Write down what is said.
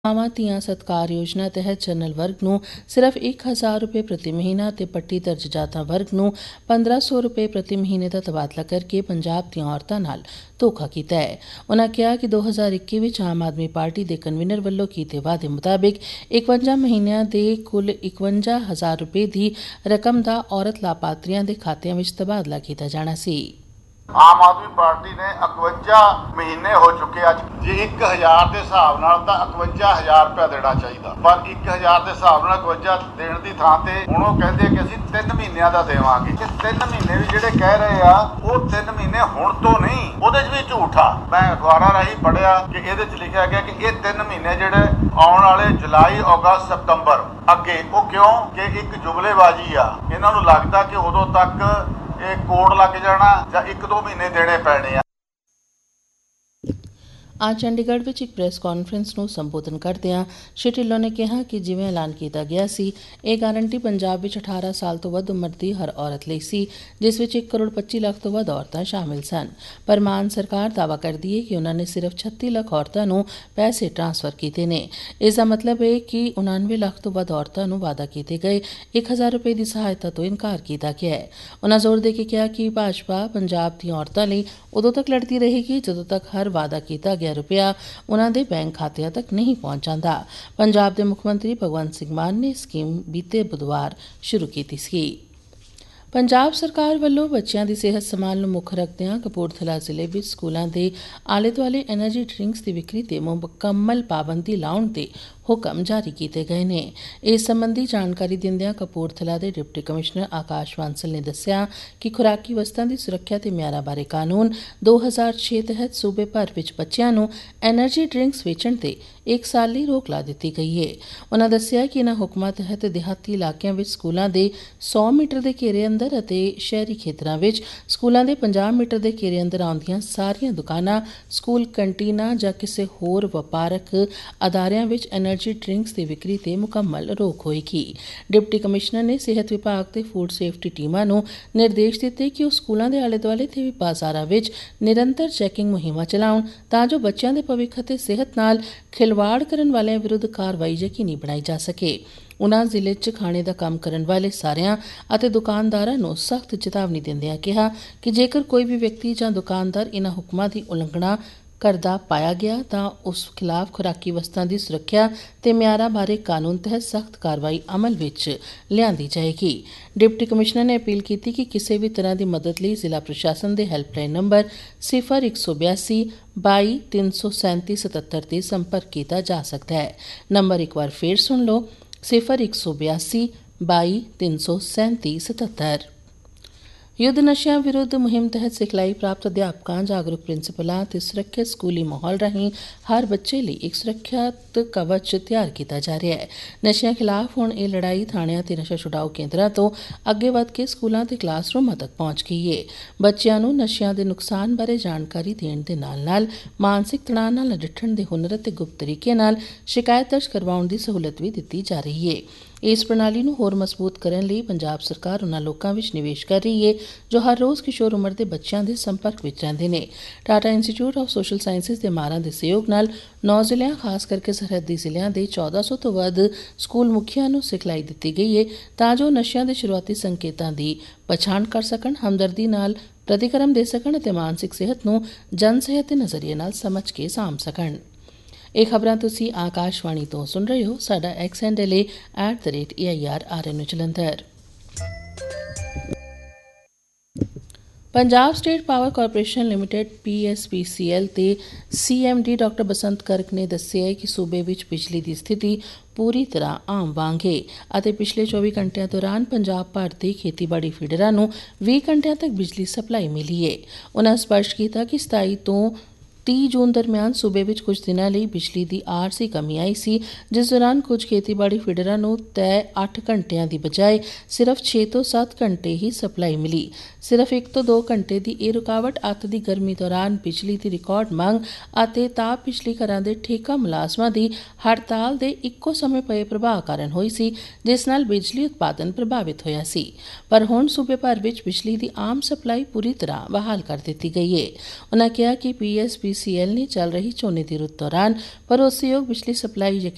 ਮਾਵਾਂ ਧੀਆਂ ਸਤਕਾਰ ਯੋਜਨਾ ਤਹਿਤ ਜਨਰਲ ਵਰਗ ਨੂੰ ਸਿਰਫ 1000 ਰੁਪਏ ਪ੍ਰਤੀ ਮਹੀਨਾ ਅਤੇ ਪੱਟੀ ਦਰਜਜਾਤਾ ਵਰਗ ਨੂੰ 1500 ਰੁਪਏ ਪ੍ਰਤੀ ਮਹੀਨੇ ਦਾ ਤਬਾਦਲਾ ਕਰਕੇ ਪੰਜਾਬ ਦੀਆਂ ਔਰਤਾਂ ਨਾਲ ਧੋਖਾ ਕੀਤਾ ਹੈ। ਉਨ੍ਹਾਂ ਕਿਹਾ ਕਿ 2021 ਵਿੱਚ ਆਮ ਆਦਮੀ ਪਾਰਟੀ ਦੇ ਕਨਵੀਨਰ ਵੱਲੋਂ ਕੀਤੇ ਵਾਅਦੇ ਮੁਤਾਬਿਕ 51 ਮਹੀਨਿਆਂ ਦੇ ਕੁੱਲ 51,000 ਰੁਪਏ ਦੀ ਰਕਮ ਦਾ ਔਰਤ ਲਾਭਪਾਤਰੀਆਂ ਦੇ ਖਾਤਿਆਂ ਵਿੱਚ ਤਬਾਦਲਾ ਕੀਤਾ ਜਾਣਾ ਸੀ। ਆਮ ਆਦਮੀ ਪਾਰਟੀ ਨੇ 51 ਮਹੀਨੇ ਹੋ ਚੁੱਕੇ। ਅੱਜ ਜੇ 1000 ਦੇ ਹਿਸਾਬ ਨਾਲ ਤਾਂ 51000 ਰੁਪਏ ਦੇਣਾ ਚਾਹੀਦਾ, ਪਰ 1000 ਦੇ ਹਿਸਾਬ ਨਾਲ 51 ਦੇਣ ਦੀ ਥਾਂ ਤੇ ਹੁਣ ਉਹ ਕਹਿੰਦੇ ਕਿ ਅਸੀਂ 3 ਮਹੀਨਿਆਂ ਦਾ ਦੇਵਾਂਗੇ। ਕਿ 3 ਮਹੀਨੇ ਵੀ ਜਿਹੜੇ ਕਹਿ ਰਹੇ ਆ ਉਹ 3 ਮਹੀਨੇ ਹੁਣ ਤੋਂ ਨਹੀਂ, ਉਹਦੇ 'ਚ ਵੀ ਝੂਠ ਆ। ਮੈਂ ਅਖਬਾਰਾਂ ਰਾਹੀਂ ਪੜ੍ਹਿਆ ਕਿ ਇਹਦੇ 'ਚ ਲਿਖਿਆ ਗਿਆ ਕਿ ਇਹ 3 ਮਹੀਨੇ ਜਿਹੜੇ ਆਉਣ ਵਾਲੇ ਜੁਲਾਈ, ਅਗਸਤ, ਸਤੰਬਰ ਅੱਗੇ, ਉਹ ਕਿਉਂ ਕਿ ਇੱਕ ਜੁਮਲੇਬਾਜ਼ੀ ਆ। ਇਹਨਾਂ ਨੂੰ ਲੱਗਦਾ ਕਿ ਉਦੋਂ ਤੱਕ ਇਹ ਕੋਡ ਲੱਗ ਜਾਣਾ ਜਾਂ 1-2 ਮਹੀਨੇ ਦੇਣੇ ਪੈਣੇ ਆ। ਅੱਜ ਚੰਡੀਗੜ੍ਹ ਵਿੱਚ ਇੱਕ ਪ੍ਰੈਸ ਕਾਨਫਰੰਸ ਨੂੰ ਸੰਬੋਧਨ ਕਰਦਿਆਂ ਸ਼੍ਰੀ ਢਿੱਲੋਂ ਨੇ ਕਿਹਾ ਕਿ ਜਿਵੇਂ ਐਲਾਨ ਕੀਤਾ ਗਿਆ ਸੀ, ਇਹ ਗਾਰੰਟੀ ਪੰਜਾਬ ਵਿੱਚ 18 ਸਾਲ ਤੋਂ ਵੱਧ ਉਮਰ ਦੀ ਹਰ ਔਰਤ ਲਈ ਸੀ, ਜਿਸ ਵਿੱਚ 1 ਕਰੋੜ 25 ਲੱਖ ਤੋਂ ਵੱਧ ਔਰਤਾਂ ਸ਼ਾਮਿਲ ਸਨ। ਪਰ ਮਾਨ ਸਰਕਾਰ ਦਾਅਵਾ ਕਰਦੀ ਹੈ ਕਿ ਉਨ੍ਹਾਂ ਨੇ ਸਿਰਫ 36 ਲੱਖ ਔਰਤਾਂ ਨੂੰ ਪੈਸੇ ਟਰਾਂਸਫਰ ਕੀਤੇ ਨੇ। ਇਸ ਦਾ ਮਤਲਬ ਹੈ ਕਿ 99 ਲੱਖ ਤੋਂ ਵੱਧ ਔਰਤਾਂ ਨੂੰ ਵਾਅਦਾ ਕੀਤੇ ਗਏ 1000 ਰੁਪਏ ਦੀ ਸਹਾਇਤਾ ਤੋਂ ਇਨਕਾਰ ਕੀਤਾ ਗਿਆ ਹੈ। ਉਨ੍ਹਾਂ ਜ਼ੋਰ ਦੇ ਕੇ ਕਿਹਾ ਕਿ ਭਾਜਪਾ ਪੰਜਾਬ ਦੀਆਂ ਔਰਤਾਂ ਲਈ ਉਦੋਂ ਤੱਕ ਲੜਦੀ ਰਹੇਗੀ ਜਦੋਂ ਤੱਕ ਹਰ ਵਾਅਦਾ ਕੀਤਾ ਗਿਆ ਰੁਪਇਆ ਉਨ੍ਹਾਂ ਦੇ ਬੈਂਕ ਖਾਤਿਆਂ ਤੱਕ ਨਹੀਂ ਪਹੁੰਚ ਜਾਂਦਾ। ਪੰਜਾਬ ਦੇ ਮੁੱਖ ਮੰਤਰੀ ਭਗਵੰਤ ਸਿੰਘ ਮਾਨ ਨੇ ਸਕੀਮ ਬੀਤੇ ਬੁੱਧਵਾਰ ਸ਼ੁਰੂ ਕੀਤੀ ਸੀ। ਪੰਜਾਬ ਸਰਕਾਰ ਵੱਲੋਂ ਬੱਚਿਆਂ ਦੀ ਸਿਹਤ ਸੰਭਾਲ ਨੂੰ ਮੁੱਖ ਰੱਖਦਿਆਂ ਕਪੂਰਥਲਾ ਜ਼ਿਲ੍ਹੇ ਵਿੱਚ ਸਕੂਲਾਂ ਦੇ ਆਲੇ ਦੁਆਲੇ ਐਨਰਜੀ ਡਰਿੰਕਸ ਦੀ ਵਿਕਰੀ ਤੇ ਮੁਕੰਮਲ ਪਾਬੰਦੀ ਲਾਉਣ ਦੇ ਹੁਕਮ ਜਾਰੀ ਕੀਤੇ ਗਏ ਨੇ। ਇਸ ਸੰਬੰਧੀ ਜਾਣਕਾਰੀ ਦਿੰਦਿਆਂ ਕਪੂਰਥਲਾ ਦੇ ਡਿਪਟੀ ਕਮਿਸ਼ਨਰ ਆਕਾਸ਼ ਬਾਂਸਲ ਨੇ ਦੱਸਿਆ ਕਿ ਖੁਰਾਕੀ ਵਸਤਾਂ ਦੀ ਸੁਰੱਖਿਆ ਤੇ ਮਿਆਰਾਂ ਬਾਰੇ ਕਾਨੂੰਨ 2006 ਤਹਿਤ ਸੂਬੇ ਭਰ ਵਿੱਚ ਬੱਚਿਆਂ ਨੂੰ ਐਨਰਜੀ ਡਰਿੰਕਸ ਵੇਚਣ ਤੇ 1 ਸਾਲ ਲਈ ਰੋਕ ਲਾ ਦਿੱਤੀ ਗਈ ਹੈ। ਉਨ੍ਹਾਂ ਦੱਸਿਆ ਕਿ ਇਨ੍ਹਾਂ ਹੁਕਮਾਂ ਤਹਿਤ ਦਿਹਾਤੀ ਇਲਾਕਿਆਂ ਵਿੱਚ ਸਕੂਲਾਂ ਦੇ 100 ਮੀਟਰ ਦੇ ਘੇਰੇ ਅੰਦਰ ਅਤੇ ਸ਼ਹਿਰੀ ਖੇਤਰਾਂ ਵਿੱਚ ਸਕੂਲਾਂ ਦੇ 50 ਮੀਟਰ ਦੇ ਘੇਰੇ ਅੰਦਰ ਆਉਂਦੀਆਂ ਸਾਰੀਆਂ ਦੁਕਾਨਾਂ, ਸਕੂਲ ਕੰਟੀਨਾਂ ਜਾਂ ਕਿਸੇ ਹੋਰ ਵਪਾਰਕ ਅਦਾਰਿਆਂ ਵਿੱਚ ਐਨਰਜੀ ਡਰਿੰਕਸ ਦੀ ਵਿਕਰੀ ਤੇ ਮੁਕੰਮਲ ਰੋਕ ਹੋਏਗੀ। ਡਿਪਟੀ ਕਮਿਸ਼ਨਰ ਨੇ ਸਿਹਤ ਵਿਭਾਗ ਤੇ ਫੂਡ ਸੇਫਟੀ ਟੀਮਾਂ ਨੂੰ ਨਿਰਦੇਸ਼ ਦਿੱਤੇ ਕਿ ਉਹ ਸਕੂਲਾਂ ਦੇ ਆਲੇ ਦੁਆਲੇ ਤੇ ਬਾਜ਼ਾਰਾਂ ਵਿੱਚ ਨਿਰੰਤਰ ਚੈਕਿੰਗ ਮੁਹਿੰਮਾਂ ਚਲਾਉਣ ਤਾਂ ਜੋ ਬੱਚਿਆਂ ਦੇ ਭਵਿੱਖ ਅਤੇ ਸਿਹਤ ਨਾਲ ਖਿਲਵਾੜ ਕਰਨ ਵਾਲਿਆਂ ਵਿਰੁੱਧ ਕਾਰਵਾਈ ਯਕੀਨੀ ਬਣਾਈ ਜਾ ਸਕੇ। ਉਨ੍ਹਾਂ ਜ਼ਿਲ੍ਹੇ 'ਚ ਖਾਣੇ ਦਾ ਕੰਮ ਕਰਨ ਵਾਲੇ ਸਾਰਿਆਂ ਅਤੇ ਦੁਕਾਨਦਾਰਾਂ ਨੂੰ ਸਖਤ ਚੇਤਾਵਨੀ ਦਿੰਦਿਆਂ ਕਿਹਾ ਕਿ ਜੇਕਰ ਕੋਈ ਵੀ ਵਿਅਕਤੀ ਜਾਂ ਦੁਕਾਨਦਾਰ ਇਨ੍ਹਾਂ ਹੁਕਮਾਂ ਦੀ ਉਲੰਘਣਾ ਕਰਦਾ ਪਾਇਆ ਗਿਆ ਤਾਂ ਉਸ ਖਿਲਾਫ ਖੁਰਾਕੀ ਵਸਤਾਂ ਦੀ ਸੁਰੱਖਿਆ ਤੇ ਮਿਆਰਾਂ ਬਾਰੇ ਕਾਨੂੰਨ ਤਹਿਤ ਸਖਤ ਕਾਰਵਾਈ ਅਮਲ ਵਿੱਚ ਲਿਆਂਦੀ ਜਾਏਗੀ। ਡਿਪਟੀ ਕਮਿਸ਼ਨਰ ਨੇ ਅਪੀਲ ਕੀਤੀ ਕਿ ਕਿਸੇ ਵੀ ਤਰ੍ਹਾਂ ਦੀ ਮਦਦ ਲਈ ਜ਼ਿਲ੍ਹਾ ਪ੍ਰਸ਼ਾਸਨ ਦੇ ਹੈਲਪਲਾਈਨ ਨੰਬਰ 0182 22 337 77 ਤੇ ਸੰਪਰਕ ਕੀਤਾ ਜਾ ਸਕਦਾ ਹੈ। ਨੰਬਰ ਇੱਕ ਵਾਰ ਫੇਰ ਸੁਣ ਲਓ, 0182 22 337 77। ਯੁੱਧ ਨਸ਼ਿਆਂ ਵਿਰੁੱਧ ਮੁਹਿੰਮ ਤਹਿਤ ਸਿਖਲਾਈ ਪ੍ਰਾਪਤ ਅਧਿਆਪਕਾਂ, ਜਾਗਰੂਕ ਪ੍ਰਿੰਸੀਪਲਾਂ ਅਤੇ ਸੁਰੱਖਿਅਤ ਸਕੂਲੀ ਮਾਹੌਲ ਰਾਹੀਂ ਹਰ ਬੱਚੇ ਲਈ ਇੱਕ ਸੁਰੱਖਿਅਤ ਕਵਚ ਤਿਆਰ ਕੀਤਾ ਜਾ ਰਿਹਾ ਹੈ। ਨਸ਼ਿਆਂ ਖਿਲਾਫ ਹੁਣ ਇਹ ਲੜਾਈ ਥਾਣਿਆਂ ਤੇ ਨਸ਼ਾ ਛੁਡਾਊ ਕੇਂਦਰਾਂ ਤੋਂ ਅੱਗੇ ਵੱਧ ਕੇ ਸਕੂਲਾਂ ਤੇ ਕਲਾਸਰੂਮਾਂ ਤੱਕ ਪਹੁੰਚ ਗਈ ਹੈ। ਬੱਚਿਆਂ ਨੂੰ ਨਸ਼ਿਆਂ ਦੇ ਨੁਕਸਾਨ ਬਾਰੇ ਜਾਣਕਾਰੀ ਦੇਣ ਦੇ ਨਾਲ-ਨਾਲ ਮਾਨਸਿਕ ਤਣਾਅ ਨਾਲ ਨਜਿੱਠਣ ਦੇ ਹੁਨਰ ਅਤੇ ਗੁਪਤ ਤਰੀਕੇ ਨਾਲ ਸ਼ਿਕਾਇਤ ਦਰਜ ਕਰਵਾਉਣ ਦੀ ਸਹੂਲਤ ਵੀ ਦਿੱਤੀ ਜਾ ਰਹੀ ਹੈ। ਇਸ ਪ੍ਰਣਾਲੀ ਨੂੰ ਹੋਰ ਮਜ਼ਬੂਤ ਕਰਨ ਲਈ ਪੰਜਾਬ ਸਰਕਾਰ ਉਨ੍ਹਾਂ ਲੋਕਾਂ ਵਿੱਚ ਨਿਵੇਸ਼ ਕਰ ਰਹੀ ਹੈ ਜੋ ਹਰ ਰੋਜ਼ ਕਿਸ਼ੋਰ ਉਮਰ ਦੇ ਬੱਚਿਆਂ ਦੇ ਸੰਪਰਕ ਵਿੱਚ ਰਹਿੰਦੇ ਨੇ। Tata institute of social sciences ਦੇ ਮਾਹਰਾਂ ਦੇ ਸਹਿਯੋਗ ਨਾਲ 9 ਜ਼ਿਲ੍ਹਿਆਂ, ਖਾਸ ਕਰਕੇ ਸਰਹੱਦੀ ਜ਼ਿਲ੍ਹਿਆਂ ਦੇ 1400 ਤੋਂ ਵੱਧ ਸਕੂਲ ਮੁਖੀਆਂ ਨੂੰ ਸਿਖਲਾਈ ਦਿੱਤੀ ਗਈ ਹੈ ਤਾਂ ਜੋ ਨਸ਼ਿਆਂ ਦੇ ਸ਼ੁਰੂਆਤੀ ਸੰਕੇਤਾਂ ਦੀ ਪਛਾਣ ਕਰ ਸਕਣ, ਹਮਦਰਦੀ ਨਾਲ ਪ੍ਰਤੀਕਰਮ ਦੇ ਸਕਣ ਅਤੇ ਮਾਨਸਿਕ ਸਿਹਤ ਨੂੰ ਜਨ ਸਿਹਤ ਦੇ ਨਜ਼ਰੀਏ ਨਾਲ ਸਮਝ ਕੇ ਸਾਂਭ ਸਕਣ। ਇਹ ਖਬਰਾਂ ਤੁਸੀਂ ਆਕਾਸ਼ਵਾਣੀ ਤੋਂ ਸੁਣ ਰਹੇ ਹੋ। ਸਾਡਾ ਐਕਸ ਹੈਂਡਲ ਹੈ @AIRRNU Jalandhar. Punjab state power corporation limited PSPCL ਤੇ CMD ਡਾਕਟਰ ਬਸੰਤ ਕਰਕ ਨੇ ਦੱਸਿਆ ਕਿ ਸੂਬੇ ਵਿੱਚ ਬਿਜਲੀ ਦੀ ਸਥਿਤੀ ਪੂਰੀ ਤਰ੍ਹਾਂ ਆਮ ਵਾਂਗ ਹੈ ਅਤੇ ਪਿਛਲੇ 24 ਘੰਟਿਆਂ ਦੌਰਾਨ ਪੰਜਾਬ ਭਰ ਦੇ ਖੇਤੀਬਾੜੀ ਫੀਡਰਾਂ ਨੂੰ 20 ਘੰਟਿਆਂ ਤੱਕ ਬਿਜਲੀ ਸਪਲਾਈ ਮਿਲੀ ਹੈ। ਉਨ੍ਹਾਂ ਸਪਸ਼ਟ ਕੀਤਾ ਕਿ 27 ਤੋਂ 30 ਜੂਨ ਦਰਮਿਆਨ ਸੂਬੇ ਵਿੱਚ ਕੁਝ ਦਿਨਾਂ ਲਈ ਬਿਜਲੀ ਦੀ ਆਰਜ਼ੀ ਕਮੀ ਆਈ ਸੀ, ਜਿਸ ਦੌਰਾਨ ਕੁਝ ਖੇਤੀਬਾੜੀ ਫੀਡਰਾਂ ਨੂੰ ਤੈਅ 8 ਘੰਟਿਆਂ ਦੀ ਬਜਾਏ ਸਿਰਫ 6 ਤੋਂ 7 ਘੰਟੇ ਹੀ ਸਪਲਾਈ ਮਿਲੀ। ਸਿਰਫ 1 ਤੋਂ 2 ਘੰਟੇ ਦੀ ਇਹ ਰੁਕਾਵਟ ਅੱਤ ਦੀ ਗਰਮੀ ਦੌਰਾਨ ਬਿਜਲੀ ਦੀ ਰਿਕਾਰਡ ਮੰਗ ਅਤੇ ਤਾਪ ਬਿਜਲੀ ਘਰਾਂ ਦੇ ਠੇਕਾ ਮੁਲਾਜ਼ਮਾਂ ਦੀ ਹੜਤਾਲ ਦੇ ਇੱਕੋ ਸਮੇਂ ਪਏ ਪ੍ਰਭਾਵ ਕਾਰਨ ਹੋਈ ਸੀ, ਜਿਸ ਨਾਲ ਬਿਜਲੀ ਉਤਪਾਦਨ ਪ੍ਰਭਾਵਿਤ ਹੋਇਆ ਸੀ। ਪਰ ਹੁਣ ਸੂਬੇ ਭਰ ਵਿੱਚ ਬਿਜਲੀ ਦੀ ਆਮ ਸਪਲਾਈ ਪੂਰੀ ਤਰ੍ਹਾਂ ਬਹਾਲ ਕਰ ਦਿੱਤੀ ਗਈ ਹੈ। ਉਨ੍ਹਾਂ ਕਿਹਾ ਕਿ PSPCL ਨੇ ਚੱਲ ਰਹੀ ਝੋਨੇ ਦੀ ਰੁੱਤ ਦੌਰਾਨ ਭਰੋਸੇਯੋਗ ਬਿਜਲੀ ਸਪਲਾਈ